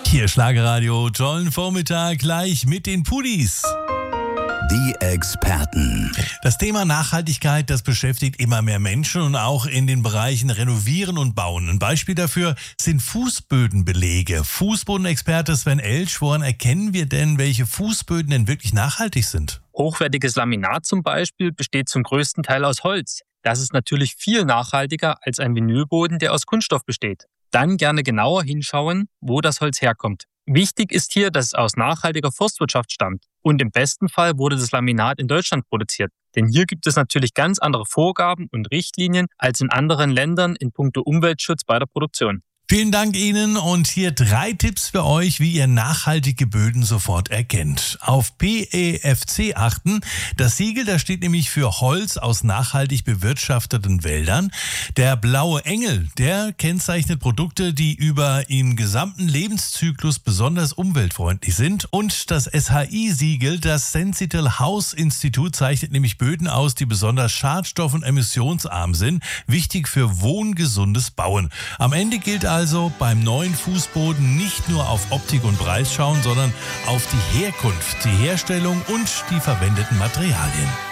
Hier Schlagerradio, tollen Vormittag gleich mit den Pudis. Die Experten. Das Thema Nachhaltigkeit, das beschäftigt immer mehr Menschen und auch in den Bereichen Renovieren und Bauen. Ein Beispiel dafür sind Fußbödenbelege. Fußbodenexperte Sven Elsch, woran erkennen wir denn, welche Fußböden denn wirklich nachhaltig sind? Hochwertiges Laminat zum Beispiel besteht zum größten Teil aus Holz. Das ist natürlich viel nachhaltiger als ein Vinylboden, der aus Kunststoff besteht. Dann gerne genauer hinschauen, wo das Holz herkommt. Wichtig ist hier, dass es aus nachhaltiger Forstwirtschaft stammt. Und im besten Fall wurde das Laminat in Deutschland produziert. Denn hier gibt es natürlich ganz andere Vorgaben und Richtlinien als in anderen Ländern in puncto Umweltschutz bei der Produktion. Vielen Dank Ihnen und hier 3 Tipps für euch, wie ihr nachhaltige Böden sofort erkennt. Auf PEFC achten. Das Siegel, das steht nämlich für Holz aus nachhaltig bewirtschafteten Wäldern. Der blaue Engel, der kennzeichnet Produkte, die über ihren gesamten Lebenszyklus besonders umweltfreundlich sind. Und das SHI-Siegel, das Sentinel House Institut, zeichnet nämlich Böden aus, die besonders schadstoff- und emissionsarm sind. Wichtig für wohngesundes Bauen. Am Ende gilt also beim neuen Fußboden nicht nur auf Optik und Preis schauen, sondern auf die Herkunft, die Herstellung und die verwendeten Materialien.